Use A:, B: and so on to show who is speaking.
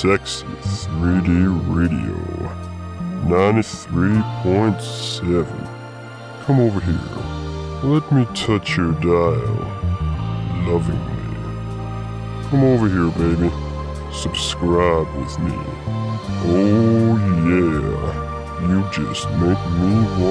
A: sexy 3D radio. 93.7. Come over here. Let me touch your dial. Lovingly. Come over here, baby. Subscribe with me. Oh yeah. You just make me want